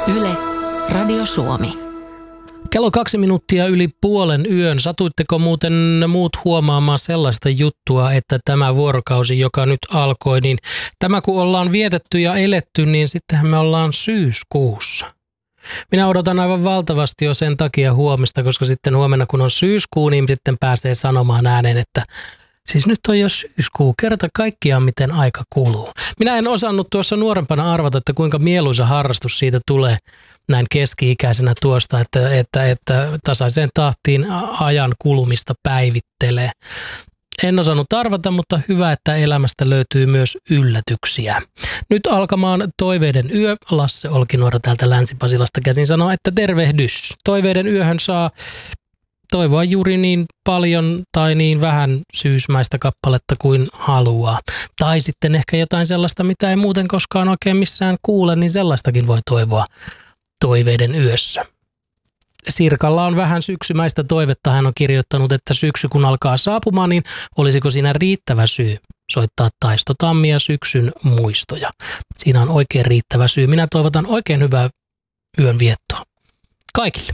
Yle, Radio Suomi. Kello 2 minuuttia yli puolen yön. Satuitteko muuten muut huomaamaan sellaista juttua, että tämä vuorokausi, joka nyt alkoi, niin tämä kun ollaan vietetty ja eletty, niin sittenhän me ollaan syyskuussa. Minä odotan aivan valtavasti jo sen takia huomista, koska sitten huomenna kun on syyskuu, niin sitten pääsee sanomaan ääneen, että siis nyt on jo syyskuu, kerta kaikkiaan miten aika kuluu. Minä en osannut tuossa nuorempana arvata, että kuinka mieluisa harrastus siitä tulee näin keski-ikäisenä tuosta, että tasaiseen tahtiin ajan kulumista päivittelee. En osannut arvata, mutta hyvä, että elämästä löytyy myös yllätyksiä. Nyt alkamaan Toiveiden yö. Lasse Olkinuora täältä Länsi-Pasilasta käsin sanoo, että tervehdys. Toiveiden yöhön saa toivoa juuri niin paljon tai niin vähän syysmäistä kappaletta kuin haluaa. Tai sitten ehkä jotain sellaista, mitä ei muuten koskaan oikein missään kuule, niin sellaistakin voi toivoa Toiveiden yössä. Sirkalla on vähän syksymäistä toivetta. Hän on kirjoittanut, että syksy kun alkaa saapumaan, niin olisiko siinä riittävä syy soittaa Taisto Tammia syksyn muistoja. Siinä on oikein riittävä syy. Minä toivotan oikein hyvää yön viettoa kaikille.